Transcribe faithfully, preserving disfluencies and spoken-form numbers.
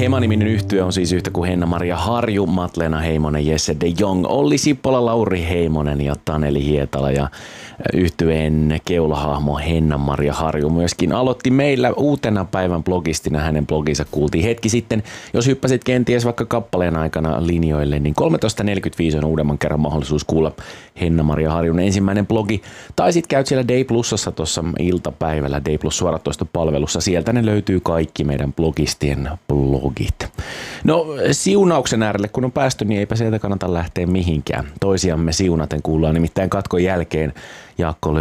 Hema-niminen yhtye on siis yhtä kuin Henna-Maria Harju, Matlena Heimonen, Jesse de Jong, Olli Sippola, Lauri Heimonen ja Taneli Hietala ja yhtyeen keulahahmo Henna-Maria Harju myöskin aloitti meillä uutena päivän blogistina. Hänen bloginsa kuultiin hetki sitten. Jos hyppäsit kenties vaikka kappaleen aikana linjoille, niin kolmetoista neljäkymmentäviisi on uudemman kerran mahdollisuus kuulla Henna-Maria Harjun ensimmäinen blogi. Tai sit käyt siellä Day Plusassa tuossa iltapäivällä Day Plus suoratoistopalvelussa. Sieltä ne löytyy kaikki meidän blogistien blogit. No siunauksen äärelle kun on päästy, niin eipä sieltä kannata lähteä mihinkään. Toisiamme siunaten kuullaan nimittäin katkon jälkeen Jaakko